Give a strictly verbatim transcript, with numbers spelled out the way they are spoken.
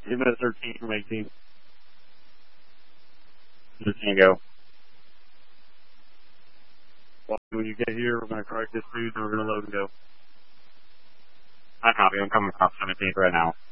Two minutes thirteen from eighteen. thirteen go. Well, when you get here, we're going to correct this food and we're going to load and go. I copy. I'm coming across seventeenth right now.